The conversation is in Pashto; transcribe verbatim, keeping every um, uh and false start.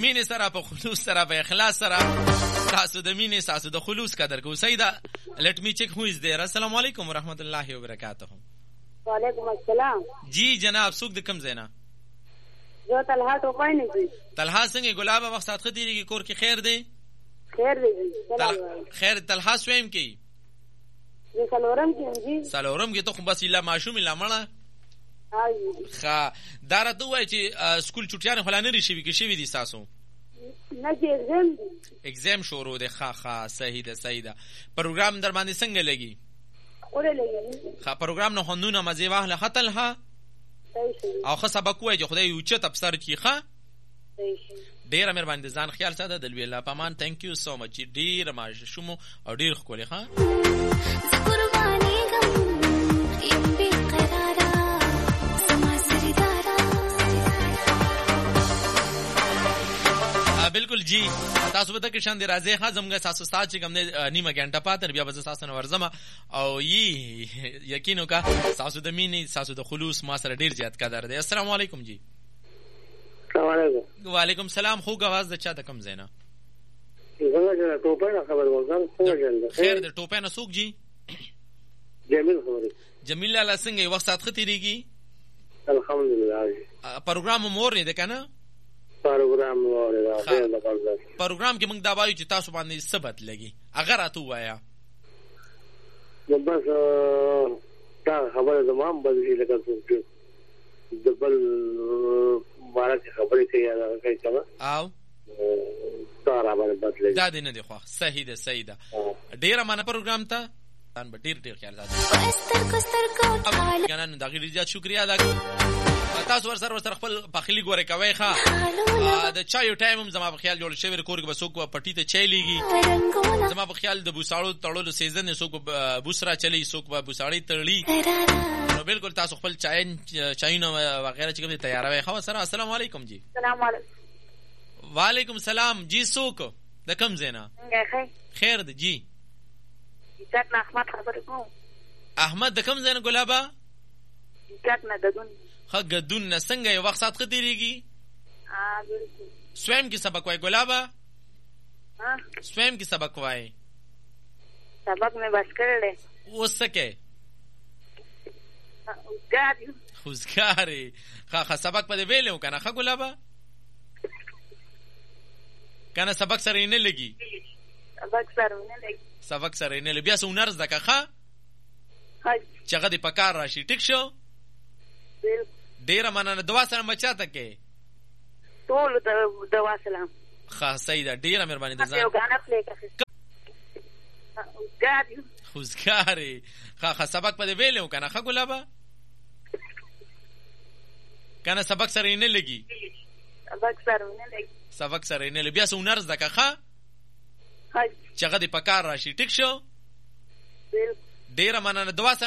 مینې سره په خلوص سره په اخلاص سره تاسو د مینې تاسو د خلوص قدر کو. سیدا let me check who is there. السلام علیکم ورحمت الله وبرکاتہ. وعلیکم السلام. جی جناب څوک د کوم ځای نه؟ زه طلحه ټوپای نه دي. طلحه څنګه ګلاب وخت سات خديږي کور کې خیر دی؟ خیر دی. خیر طلحه سویم کی؟ زه سلورم کې دي. سلورم کې ته خو بس الا معشوم الا مړه. ها دارا ته وای چې سکول چټیان خلانه ری شي کې شي دي تاسو؟ نه چې ایگزام ایگزام شروع دی. ښه ښه صحیح ده صحیح ده. پروګرام در باندې څنګه لګي؟ اوره لګي. ښه پروګرام نه هنونه مزه واهله خطل ها او ښه سبق وای چې خدای یو چت افسر چی ښه ډیر مهرباني د ځان خیال ساته دلوي الله پامان. ثانک یو سو مچ. ډیر ما شومو او ډیر خولي ښه بالکل جی. تاسو به تک شان دی راځي ها زمګه تاسو سات چې کوم نه نیمه غنټه پاتره بیا به تاسو نه ورزمه او یي یقینو کا تاسو د مینې تاسو د خلوص ما سره ډیر زیات قدر دی. السلام علیکم جی. السلام علیکم. وعلیکم السلام. خو غواز د چا د کم زینا؟ زه ټوپه نه خبر وګم. څنګه خیر د ټوپه نه سوق جی؟ جمیل خبر. جمیل الله څنګه وخت سات خطيږي؟ الحمدلله. پروګرام مور نه ده کنه؟ پروګرام وره دا. پروګرام کې موږ دا وایو چې تاسو باندې ثبت لګي. اگر اته وایا بس دا خبره زمام بدلی لکه څه د بل بارک خبرې کوي یا کوي څه او دا را باندې بدلی دا دې نه دی خو صحیح ده صحیح ده. ډیر مانه پروګرام ته ان به ډیر ډیر خیال ساتي. ګنن دا غیر زیات شکریا دا تاسو ور سره ور سره خپل پخلی ګوره کوي ښا د چایو ټایم هم زما په خیال جوړ شوی کور کې بسوک پټی ته چای لیږي. زما په خیال د بوساړو تړلو سیزن سوک بوسرا چلی سوک بوساړی تړلی. نو بالکل تاسو خپل چای چاینو وغیرہ چې کوم تیاروي ښا سره. السلام علیکم جی. السلام علیکم. وعلیکم السلام جی. سوک د کم زینا؟ خیر دی جی. جات احمد خبر کوم. احمد د کم زینا ګلابا؟ جات نه ددون. ها غدون نه څنګه یو وخت سات خديږي؟ ها بالکل. سویم کی سبق وای ګلابا؟ ها سویم کی سبق وای؟ سبق مې بس کړل. وسکه ګاد خوشګاری ها ها سبق په دې ویلو کنه ها ګلابا؟ کنه سبق سره نه لګي. سبق سره نه لګي. سبق سره نه لګي. بیا سونرز دکه ها چغه دې پکار راشي. ټیک شو. ډیر مننه. دوا سره مچاته کې ټول دوا سلام. ښه صحیح ده. ډیر مهرباني ده. یو غانا پلی کړه. ګاد خوشګاری ښه ښه سبق په دې ویلو کنه ښه ګلابا؟ کنه سبق سره نه لګي. سبق سره نه لګي. سبق سره نه لګي. بیا سونرز دکه ښه چغه دې پکار راشي. ټیک شو. ډیر مننه. دوا